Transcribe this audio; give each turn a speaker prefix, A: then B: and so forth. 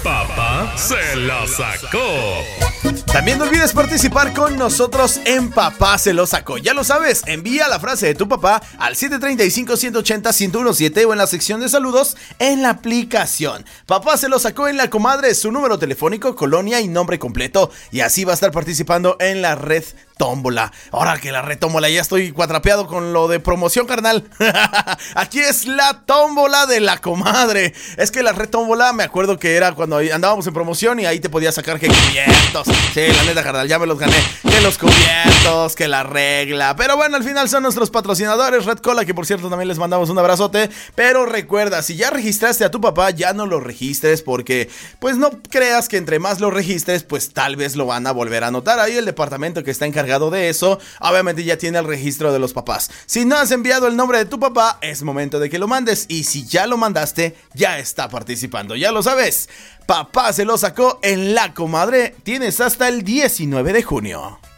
A: Papá se lo sacó.
B: También no olvides participar con nosotros en Papá se lo sacó. Ya lo sabes, envía la frase de tu papá al 735-180-1017 o en la sección de saludos en la aplicación. Papá se lo sacó en La Comadre, su número telefónico, colonia y nombre completo. Y así va a estar participando en la red tómbola. Ahora que la red tómbola, ya estoy cuatrapeado con lo de promoción, carnal. Aquí es la tómbola de La Comadre. Es que la red tómbola, me acuerdo que era cuando andábamos en promoción y ahí te podías sacar que cubiertos. Sí, la neta, carnal, ya me los gané. Que los cubiertos, que la regla. Pero bueno, al final son nuestros patrocinadores, Red Cola, que por cierto también les mandamos un abrazote. Pero recuerda, si ya registraste a tu papá, ya no lo registres porque, pues no creas que entre más lo registres, pues tal vez lo van a volver a anotar. Ahí el departamento que está encargado de eso, obviamente ya tiene el registro de los papás. Si no has enviado el nombre de tu papá, es momento de que lo mandes. Y si ya lo mandaste, ya está participando, ya lo sabes. Papá se lo sacó en La Comadre. Tienes hasta el 19 de junio.